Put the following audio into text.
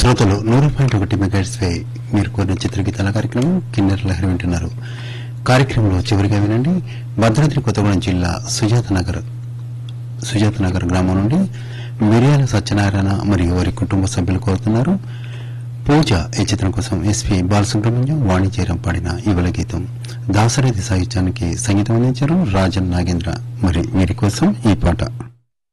శ్రోతలు 100.1 మెగాహెర్ట్జ్ పై మీరు కోరిన చిత్రగీతాల కార్యక్రమం కిన్నెర లహరి వింటున్నారు. కార్యక్రమంలో చివరిగా వినండి. భద్రాద్రి కొత్తగూడెం జిల్లా సుజాతనగర్ గ్రామం నుండి మిర్యాల సత్యనారాయణ మరియు వారి కుటుంబ సభ్యులు కోరుతున్నారు. పూజ ఈ చిత్రం కోసం ఎస్పీ బాలసుబ్రహ్మణ్యం, వాణిజ్యరాం పాడిన యువల గీతం. దాసరథి సాహిత్యానికి సంగీతం అందించారు రాజన్ నాగేంద్ర. మరి వీరి కోసం ఈ పాట.